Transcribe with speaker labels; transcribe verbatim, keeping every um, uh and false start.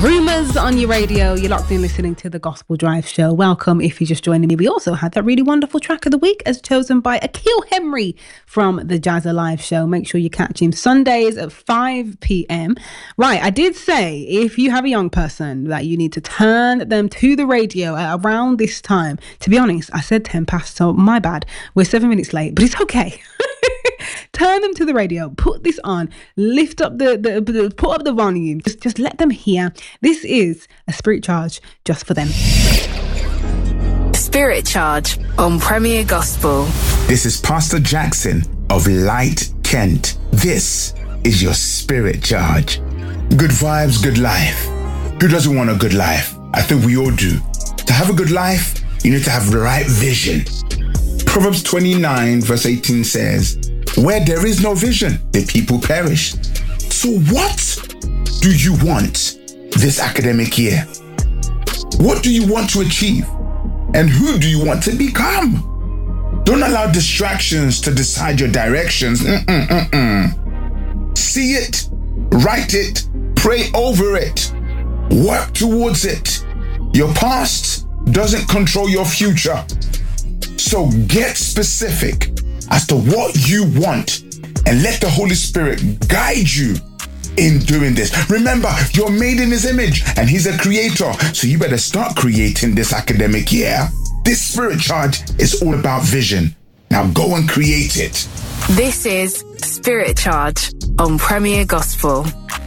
Speaker 1: Rumours on your radio. You're locked in listening to the Gospel Drive Show. Welcome if you're just joining me. We also had that really wonderful track of the week as chosen by Akil Henry from the Jazz Alive Show. Make sure you catch him Sundays at five p.m. Right, I did say if you have a young person that you need to turn them to the radio at around this time. To be honest, I said ten past, so my bad. We're seven minutes late, but it's okay. Turn them to the radio, put this on, lift up the, the, the put up the volume, just, just let them hear. This is a Spirit Charge just for them.
Speaker 2: Spirit Charge on Premier Gospel.
Speaker 3: This is Pastor Jackson of Light Kent. This is your Spirit Charge. Good vibes, good life. Who doesn't want a good life? I think we all do. To have a good life, you need to have the right vision. Proverbs twenty-nine verse eighteen says, where there is no vision, the people perish. So what do you want this academic year? What do you want to achieve? And who do you want to become? Don't allow distractions to decide your directions. Mm-mm, mm-mm. See it, write it, pray over it, work towards it. Your past doesn't control your future. So get specific as to what you want and let the Holy Spirit guide you in doing this. Remember, you're made in His image and He's a creator. So you better start creating this academic year. This Spirit Charge is all about vision. Now go and create it.
Speaker 2: This is Spirit Charge on Premier Gospel.